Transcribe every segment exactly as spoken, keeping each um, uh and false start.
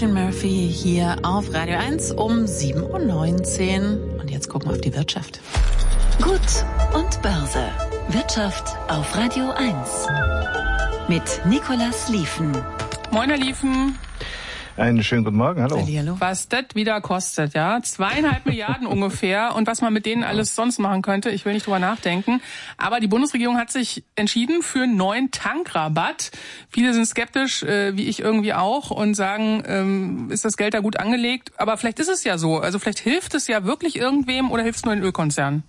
Oisin Murphy hier auf Radio eins um sieben Uhr neunzehn. Und jetzt gucken wir auf die Wirtschaft. Gut und Börse. Wirtschaft auf Radio eins. Mit Nicolas Lieven. Moin, Herr Lieven. Einen schönen guten Morgen, hallo. Hallihallo. Was das wieder kostet, ja? Zweieinhalb Milliarden ungefähr. Und was man mit denen alles sonst machen könnte, ich will nicht drüber nachdenken. Aber die Bundesregierung hat sich entschieden für einen neuen Tankrabatt. Viele sind skeptisch, äh, wie ich irgendwie auch, und sagen, ähm, ist das Geld da gut angelegt? Aber vielleicht ist es ja so. Also vielleicht hilft es ja wirklich irgendwem oder hilft es nur den Ölkonzernen?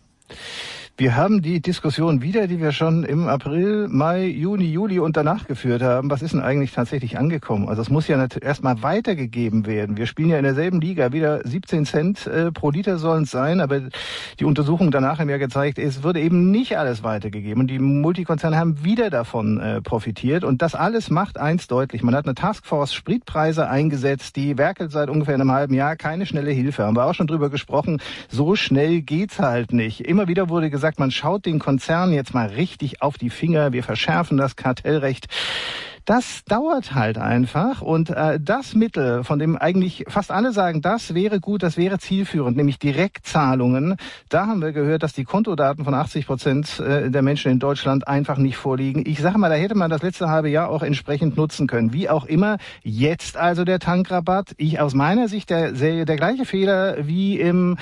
Wir haben die Diskussion wieder, die wir schon im April, Mai, Juni, Juli und danach geführt haben. Was ist denn eigentlich tatsächlich angekommen? Also es muss ja erstmal weitergegeben werden. Wir spielen ja in derselben Liga. Wieder siebzehn Cent äh, pro Liter sollen es sein, aber die Untersuchung danach haben ja gezeigt, es würde eben nicht alles weitergegeben. Und die Multikonzerne haben wieder davon äh, profitiert. Und das alles macht eins deutlich. Man hat eine Taskforce Spritpreise eingesetzt, die werkelt seit ungefähr einem halben Jahr. Keine schnelle Hilfe. Haben wir auch schon drüber gesprochen. So schnell geht's halt nicht. Immer wieder wurde gesagt, sagt, man schaut den Konzernen jetzt mal richtig auf die Finger, wir verschärfen das Kartellrecht. Das dauert halt einfach und äh, das Mittel, von dem eigentlich fast alle sagen, das wäre gut, das wäre zielführend, nämlich Direktzahlungen. Da haben wir gehört, dass die Kontodaten von achtzig Prozent der Menschen in Deutschland einfach nicht vorliegen. Ich sage mal, da hätte man das letzte halbe Jahr auch entsprechend nutzen können. Wie auch immer, jetzt also der Tankrabatt. Ich aus meiner Sicht der, der, der gleiche Fehler wie im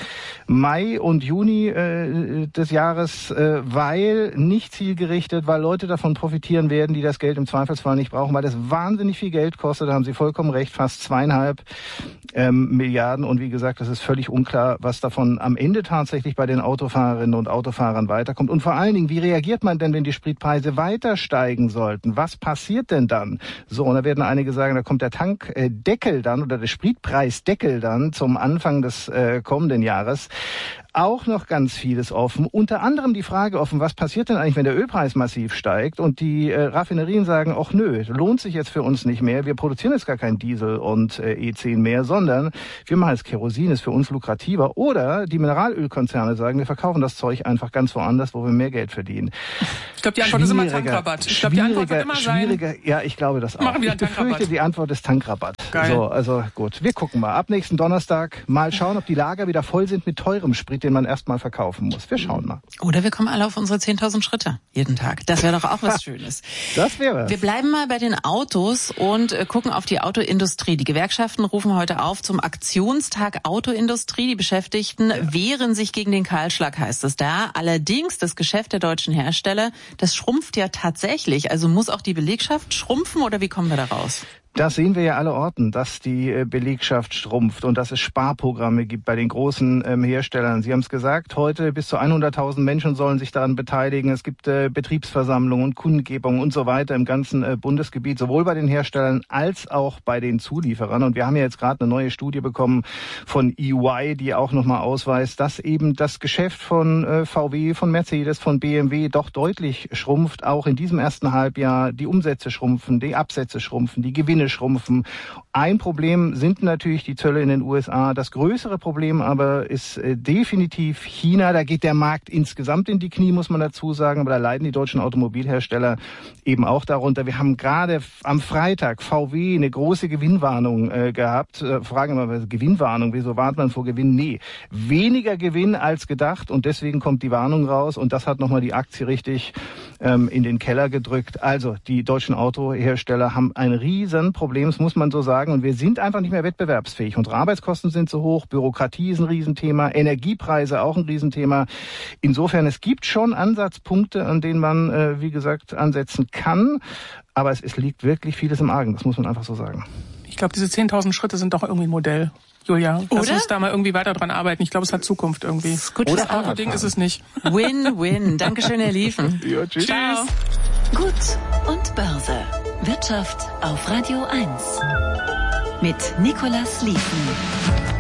Mai und Juni äh, des Jahres, äh, weil nicht zielgerichtet, weil Leute davon profitieren werden, die das Geld im Zweifelsfall nicht brauchen, weil das wahnsinnig viel Geld kostet. Da haben Sie vollkommen recht, fast zweieinhalb ähm, Milliarden. Und wie gesagt, es ist völlig unklar, was davon am Ende tatsächlich bei den Autofahrerinnen und Autofahrern weiterkommt. Und vor allen Dingen, wie reagiert man denn, wenn die Spritpreise weiter steigen sollten? Was passiert denn dann? So, und da werden einige sagen, da kommt der Tankdeckel dann oder der Spritpreisdeckel dann zum Anfang des äh, kommenden Jahres. Auch noch ganz vieles offen. Unter anderem die Frage offen, was passiert denn eigentlich, wenn der Ölpreis massiv steigt und die äh, Raffinerien sagen, ach nö, lohnt sich jetzt für uns nicht mehr. Wir produzieren jetzt gar kein Diesel und äh, E zehn mehr, sondern wir machen jetzt Kerosin, ist für uns lukrativer. Oder die Mineralölkonzerne sagen, wir verkaufen das Zeug einfach ganz woanders, wo wir mehr Geld verdienen. Ich glaube, die Antwort ist immer Tankrabatt. Ich glaube, die Antwort wird immer sein. Ja, ich glaube das auch. Machen wir ich befürchte, die Antwort ist Tankrabatt. Geil. So, also gut, wir gucken mal. Ab nächsten Donnerstag mal schauen, ob die Lager wieder voll sind mit teurem Sprit, den man erstmal verkaufen muss. Wir schauen mal. Oder wir kommen alle auf unsere zehntausend Schritte jeden Tag. Das wäre doch auch was Schönes. Das wäre. Wir bleiben mal bei den Autos und äh, gucken auf die Autoindustrie. Die Gewerkschaften rufen heute auf zum Aktionstag Autoindustrie. Die Beschäftigten ja. wehren sich gegen den Kahlschlag, heißt es da. Allerdings, das Geschäft der deutschen Hersteller, das schrumpft ja tatsächlich. Also muss auch die Belegschaft schrumpfen oder wie kommen wir da raus? Das sehen wir ja alle Orten, dass die Belegschaft schrumpft und dass es Sparprogramme gibt bei den großen ähm, Herstellern. Sie haben es gesagt, heute bis zu hunderttausend Menschen sollen sich daran beteiligen. Es gibt äh, Betriebsversammlungen und Kundgebungen und so weiter im ganzen äh, Bundesgebiet, sowohl bei den Herstellern als auch bei den Zulieferern. Und wir haben ja jetzt gerade eine neue Studie bekommen von E Y, die auch nochmal ausweist, dass eben das Geschäft von äh, V W, von Mercedes, von B M W doch deutlich schrumpft. Auch in diesem ersten Halbjahr die Umsätze schrumpfen, die Absätze schrumpfen, die Gewinne schrumpfen. Ein Problem sind natürlich die Zölle in den U S A. Das größere Problem aber ist äh, definitiv China. Da geht der Markt insgesamt in die Knie, muss man dazu sagen. Aber da leiden die deutschen Automobilhersteller eben auch darunter. Wir haben gerade am Freitag V W eine große Gewinnwarnung äh, gehabt. Äh, fragen wir mal, Gewinnwarnung, wieso warnt man vor Gewinn? Nee, weniger Gewinn als gedacht und deswegen kommt die Warnung raus und das hat nochmal die Aktie richtig ähm, in den Keller gedrückt. Also die deutschen Autohersteller haben ein riesen Problem, das muss man so sagen. Und wir sind einfach nicht mehr wettbewerbsfähig. Unsere Arbeitskosten sind so hoch, Bürokratie ist ein Riesenthema, Energiepreise auch ein Riesenthema. Insofern, es gibt schon Ansatzpunkte, an denen man, äh, wie gesagt, ansetzen kann. Aber es, es liegt wirklich vieles im Argen, das muss man einfach so sagen. Ich glaube, diese zehntausend Schritte sind doch irgendwie ein Modell. Julia, lass uns da mal irgendwie weiter dran arbeiten. Ich glaube, es hat Zukunft irgendwie. Das Auto-Ding ist es nicht. Win-win. Dankeschön, Herr Lieven. Ja, tschüss. Ciao. Gut und Börse. Wirtschaft auf Radio eins. Mit Nicolas Lieven.